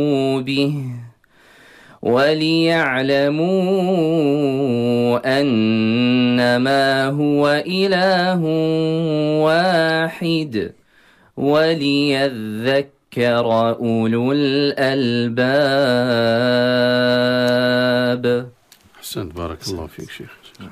به وليعلموا أنما هو إله واحد وليذكر أولو الألباب. أحسنت، بارك الله فيك شيخ.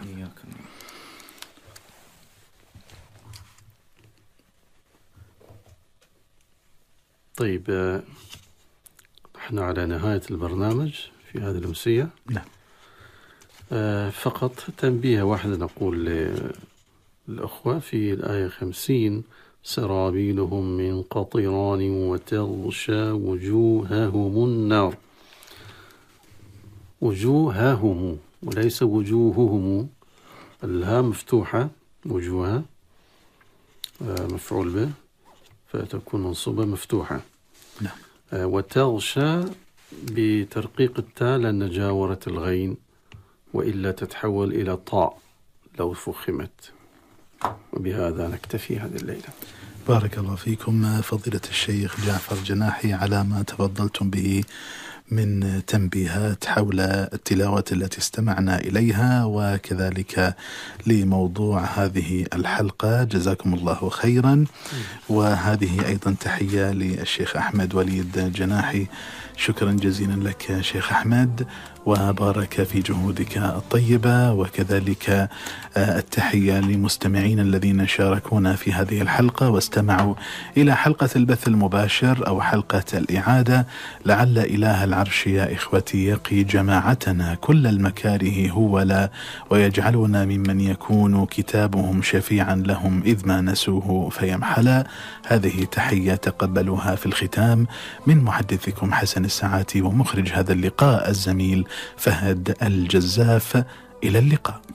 طيب، نحن على نهاية البرنامج في هذه الأمسية. نعم. فقط تنبيه واحد نقول للأخوة في الآية 50: سرابيلهم من قطران وتغشى وجوههم النار. وجوههم وليس وجوههم، الها مفتوحة، وجوها مفعول به فتكون منصوبة مفتوحة. نعم. وتغشى بترقيق التاء لأن جاورت الغين، وإلا تتحول إلى طاء لو فخمت. وبهذا نكتفي هذه الليلة. بارك الله فيكم فضيلة الشيخ جعفر جناحي على ما تفضلتم به من تنبيهات حول التلاوة التي استمعنا إليها، وكذلك لموضوع هذه الحلقة. جزاكم الله خيرا. وهذه أيضا تحية للشيخ أحمد وليد جناحي. شكرا جزيلا لك شيخ أحمد، وبارك في جهودك الطيبة. وكذلك التحية للمستمعين الذين شاركونا في هذه الحلقة واستمعوا إلى حلقة البث المباشر أو حلقة الإعادة. لعل إله العرش يا إخوتي يقي جماعتنا كل المكاره هو لا، ويجعلنا ممن يكون كتابهم شفيعا لهم إذ ما نسوه فيمحلا. هذه تحية تقبلوها في الختام من محدثكم حسن الساعاتي ومخرج هذا اللقاء الزميل فهد الجزاف. إلى اللقاء.